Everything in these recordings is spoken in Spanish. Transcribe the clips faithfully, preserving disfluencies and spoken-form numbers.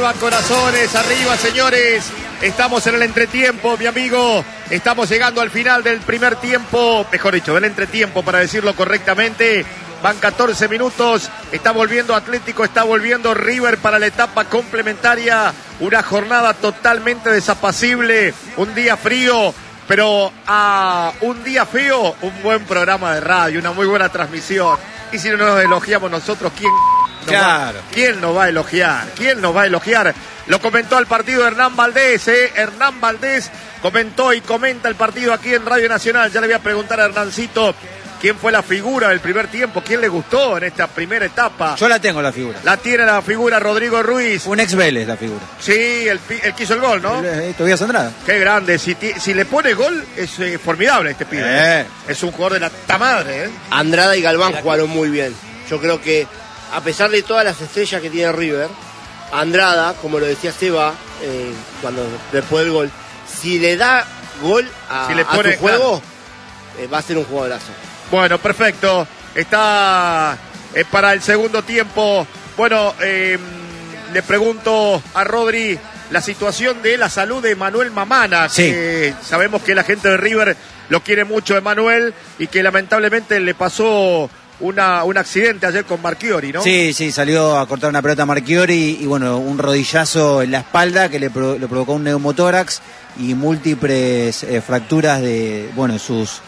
Arriba, corazones, arriba, señores. Estamos en el entretiempo, mi amigo. Estamos llegando al final del primer tiempo, mejor dicho, del entretiempo, para decirlo correctamente. Van catorce minutos, está volviendo Atlético, está volviendo River para la etapa complementaria. Una jornada totalmente desapacible, un día frío, pero a un día feo, un buen programa de radio, una muy buena transmisión. Y si no nos elogiamos nosotros, ¿quién nos, claro. va, ¿quién nos va a elogiar? ¿Quién nos va a elogiar? Lo comentó al partido Hernán Valdés, ¿eh? Hernán Valdés comentó y comenta el partido aquí en Radio Nacional. Ya le voy a preguntar a Hernancito quién fue la figura del primer tiempo, quién le gustó en esta primera etapa. Yo la tengo, la figura. La tiene la figura Rodrigo Ruiz. Un ex Vélez, la figura. Sí, el, el que hizo el gol, ¿no? Eh, Tobías Andrada. Qué grande. Si, si le pone gol, es eh, formidable este pibe. Eh. Es un jugador de la ta madre, ¿eh? Andrada y Galván jugaron muy bien. Yo creo que, a pesar de todas las estrellas que tiene River, Andrada, como lo decía Seba, eh, cuando después del gol, si le da gol a, si le pone, a su juego, claro. eh, va a ser un jugadorazo. Bueno, perfecto. Está eh, para el segundo tiempo. Bueno, eh, le pregunto a Rodri la situación de la salud de Manuel Mamana. Sí. Que sabemos que la gente de River lo quiere mucho, Emanuel, y que lamentablemente le pasó una, un accidente ayer con Marchiori, ¿no? Sí, sí, salió a cortar una pelota a Marchiori y bueno, un rodillazo en la espalda que le, pro, le provocó un neumotórax y múltiples eh, fracturas de, bueno, sus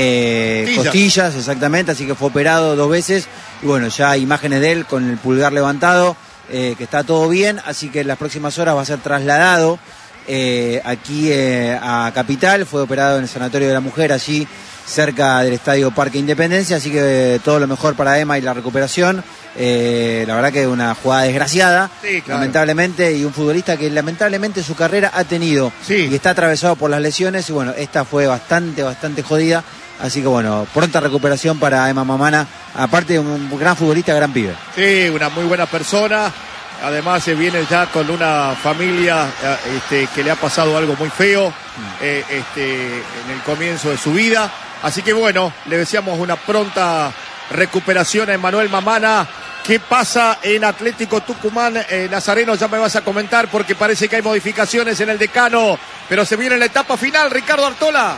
eh, costillas. costillas, exactamente, así que fue operado dos veces y bueno, ya hay imágenes de él con el pulgar levantado, eh, que está todo bien, así que en las próximas horas va a ser trasladado eh, aquí eh, a Capital. Fue operado en el Sanatorio de la Mujer, allí cerca del Estadio Parque Independencia, así que eh, todo lo mejor para Emma y la recuperación. Eh, la verdad que es una jugada desgraciada, sí, claro. lamentablemente, y un futbolista que lamentablemente su carrera ha tenido sí. y está atravesado por las lesiones, y bueno, esta fue bastante, bastante jodida, así que bueno, pronta recuperación para Emma Mamana, aparte de un gran futbolista, gran pibe. Sí, una muy buena persona, además se viene ya con una familia este, que le ha pasado algo muy feo mm. eh, este, en el comienzo de su vida, así que bueno, le deseamos una pronta recuperación a Emanuel Mamana. ¿Qué pasa en Atlético Tucumán? Eh, Nazareno, ya me vas a comentar porque parece que hay modificaciones en el decano, pero se viene la etapa final. Ricardo Artola.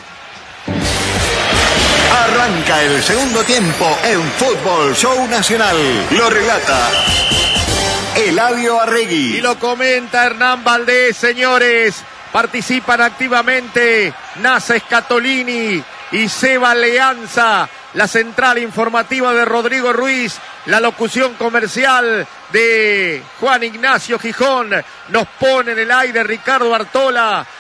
Arranca el segundo tiempo en Fútbol Show Nacional. Lo relata Eladio Arregui. Y lo comenta Hernán Valdés, señores. Participan activamente Nasa Scatolini y Seba Leanza. La central informativa de Rodrigo Ruiz, la locución comercial de Juan Ignacio Gijón, nos pone en el aire Ricardo Artola,